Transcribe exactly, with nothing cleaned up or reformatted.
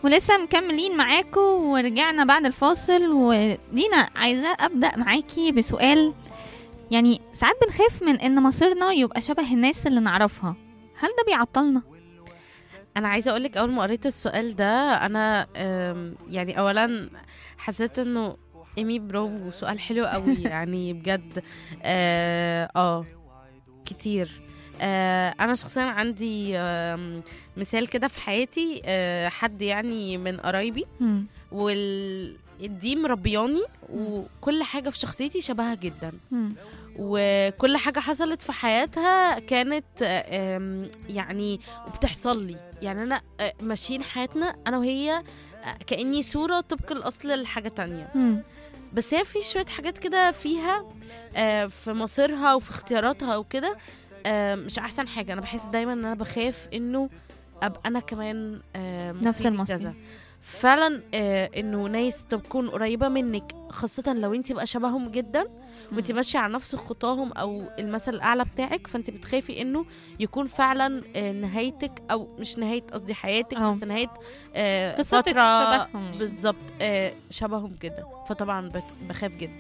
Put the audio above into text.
ولسه مكملين معاكم ورجعنا بعد الفاصل. ودينا عايزة أبدأ معاكي بسؤال. يعني ساعات بنخاف من إن مصيرنا يبقى شبه الناس اللي نعرفها، هل ده بيعطلنا؟ انا عايزه اقولك اول ما قريت السؤال ده انا أم، يعني اولا حسيت انه ايمي برافو، سؤال حلو قوي يعني بجد. اه, آه كتير. آه انا شخصيا عندي آم، مثال كده في حياتي، آه حد يعني من قرايبي، مم. وال دي مربياني مم. وكل حاجه في شخصيتي شبهها جدا، مم. وكل حاجة حصلت في حياتها كانت آم، يعني وبتحصل لي. يعني أنا آه، ماشيين حياتنا أنا وهي آه، كأني صورة طبق الأصل لحاجة تانية، مم. بس هي في شوية حاجات كده فيها آه، في مصيرها وفي اختياراتها وكده آه، مش أحسن حاجة. أنا بحس دايما أن أنا بخاف إنه أبقى أنا كمان آه، نفس مصيري المصير. كذا فعلا. آه، انه ناس تكون قريبه منك، خاصه لو انت بقى شبههم جدا وانت مم. ماشيه على نفس خطاهم او المثل الاعلى بتاعك، فانت بتخافي انه يكون فعلا آه، نهايتك، او مش نهايه قصدي حياتك، اه بس نهايه آه، قصتك فتره شبههم يعني. بالظبط آه، شبههم كده. فطبعا بت- بخاف جدا.